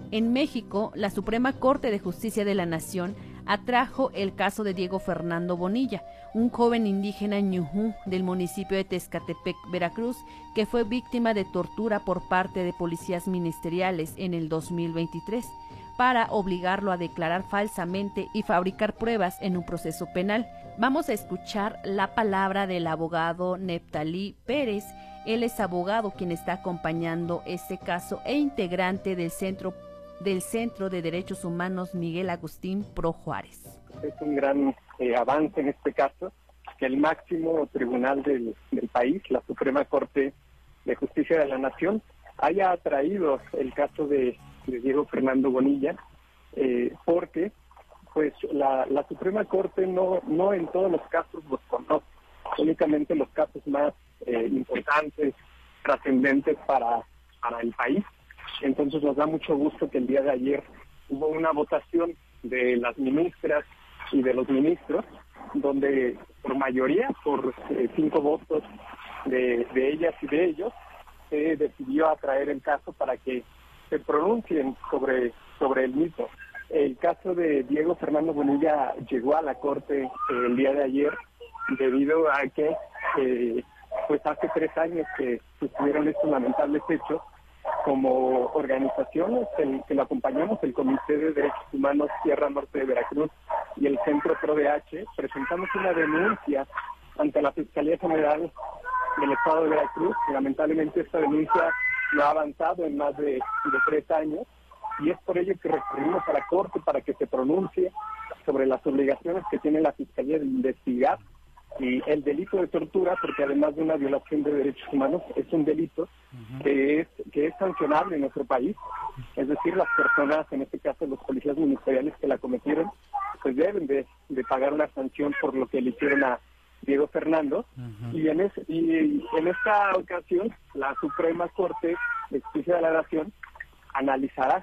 En México, la Suprema Corte de Justicia de la Nación atrajo el caso de Diego Fernando Bonilla, un joven indígena ñujú del municipio de Tezcatepec, Veracruz, que fue víctima de tortura por parte de policías ministeriales en el 2023, para obligarlo a declarar falsamente y fabricar pruebas en un proceso penal. Vamos a escuchar la palabra del abogado Neftalí Pérez. Él es abogado quien está acompañando este caso e integrante del Centro de Derechos Humanos Miguel Agustín Pro Juárez. Es un gran avance en este caso que el máximo tribunal del país, la Suprema Corte de Justicia de la Nación, haya traído el caso de Diego Fernando Bonilla, porque pues la Suprema Corte no en todos los casos los conoce, únicamente los casos más importantes, trascendentes para el país. Entonces nos da mucho gusto que el día de ayer hubo una votación de las ministras y de los ministros, donde por mayoría, por 5 votos de ellas y de ellos, se decidió atraer el caso para que se pronuncien sobre el mismo. El caso de Diego Fernando Bonilla llegó a la Corte el día de ayer debido a que pues hace 3 años que sucedieron estos lamentables hechos. Como organizaciones que lo acompañamos, el Comité de Derechos Humanos Sierra Norte de Veracruz y el Centro PRODH, presentamos una denuncia ante la Fiscalía General del Estado de Veracruz. Lamentablemente esta denuncia no ha avanzado en más de 3 años y es por ello que recurrimos a la Corte para que se pronuncie sobre las obligaciones que tiene la Fiscalía de investigar y el delito de tortura, porque además de una violación de derechos humanos, es un delito que es sancionable en nuestro país. Es decir, las personas, en este caso los policías ministeriales que la cometieron, pues deben de pagar una sanción por lo que le hicieron a Diego Fernando. Y en esta ocasión, la Suprema Corte de Justicia de la Nación analizará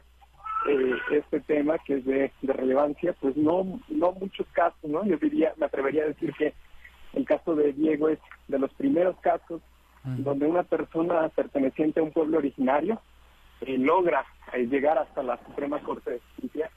este tema que es de relevancia, pues no muchos casos, ¿no? Yo me atrevería a decir que el caso de Diego es de los primeros casos donde una persona perteneciente a un pueblo originario logra llegar hasta la Suprema Corte de Justicia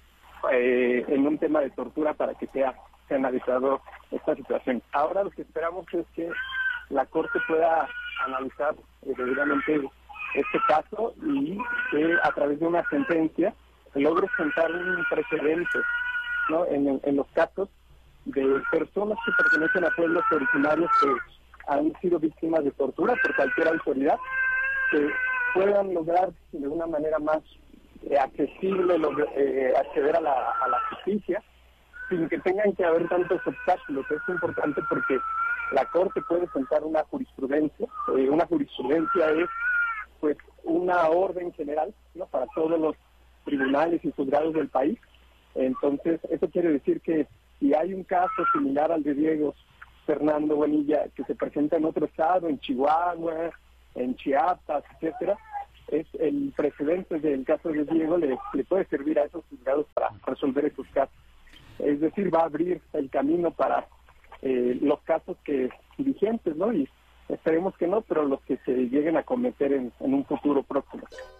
en un tema de tortura para que sea analizado esta situación. Ahora lo que esperamos es que la Corte pueda analizar debidamente este caso y que a través de una sentencia logre sentar un precedente, ¿no? En los casos de personas que pertenecen a pueblos originarios que han sido víctimas de tortura por cualquier autoridad, que puedan lograr de una manera más accesible acceder a la justicia sin que tengan que haber tantos obstáculos. Es importante porque la Corte puede sentar una jurisprudencia. Una jurisprudencia es pues una orden general, ¿no?, para todos los tribunales y juzgados del país. Entonces eso quiere decir que si hay un caso similar al de Diego Fernando Bonilla que se presenta en otro estado, en Chihuahua, en Chiapas, etcétera, es el precedente del caso de Diego le puede servir a esos juzgados para resolver esos casos. Es decir, va a abrir el camino para los casos que vigentes, ¿no? Y esperemos que no, pero los que se lleguen a cometer en un futuro próximo.